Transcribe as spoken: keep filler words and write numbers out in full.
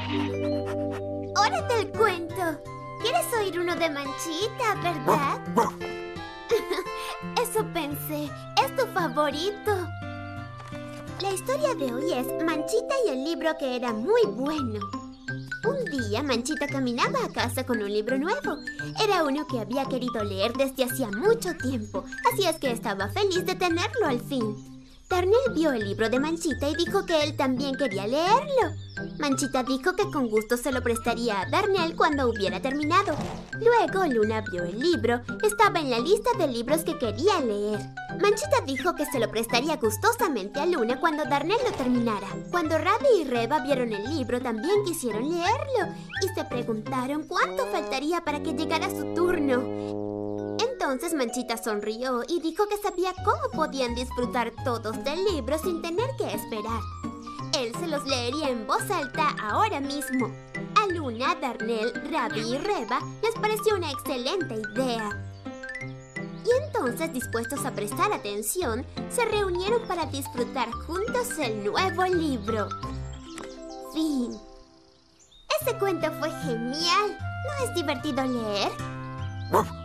¡Hora del cuento! ¿Quieres oír uno de Manchita, verdad? Eso pensé. Es tu favorito. La historia de hoy es Manchita y el libro que era muy bueno. Un día, Manchita caminaba a casa con un libro nuevo. Era uno que había querido leer desde hacía mucho tiempo, así es que estaba feliz de tenerlo al fin. Darnell vio el libro de Manchita y dijo que él también quería leerlo. Manchita dijo que con gusto se lo prestaría a Darnell cuando hubiera terminado. Luego, Luna abrió el libro. Estaba en la lista de libros que quería leer. Manchita dijo que se lo prestaría gustosamente a Luna cuando Darnell lo terminara. Cuando Ravi y Reba vieron el libro, también quisieron leerlo y se preguntaron cuánto faltaría para que llegara su turno. Entonces Manchita sonrió y dijo que sabía cómo podían disfrutar todos del libro sin tener que esperar. Él se los leería en voz alta ahora mismo. A Luna, Darnell, Ravi y Reba les pareció una excelente idea. Y entonces, dispuestos a prestar atención, se reunieron para disfrutar juntos el nuevo libro. Fin. Ese cuento fue genial. ¿No es divertido leer?